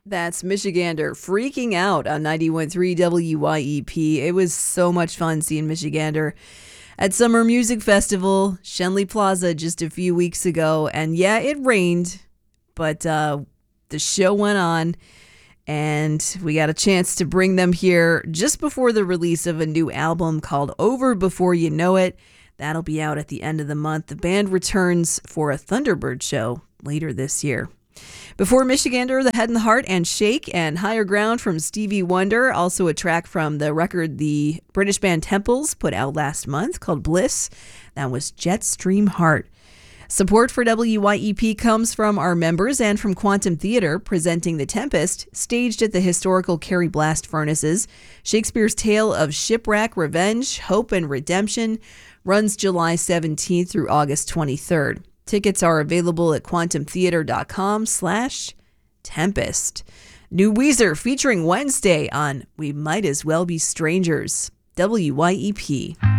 That's Michigander freaking out on 91.3 WYEP. It was so much fun seeing Michigander at Summer Music Festival, Shenley Plaza, just a few weeks ago. And yeah, it rained, but the show went on, and we got a chance to bring them here just before the release of a new album called Over Before You Know It. That'll be out at the end of the month. The band returns for a Thunderbird show later this year. Before Michigander, The Head and the Heart and Shake and Higher Ground from Stevie Wonder, also a track from the record the British band Temples put out last month called Bliss. That was Jetstream Heart. Support for WYEP comes from our members and from Quantum Theater, presenting The Tempest, staged at the historical Carrie Blast Furnaces. Shakespeare's tale of shipwreck, revenge, hope, and redemption runs July 17th through August 23rd. Tickets are available at quantumtheater.com/Tempest. New Weezer featuring Wednesday on We Might As Well Be Strangers. WYEP.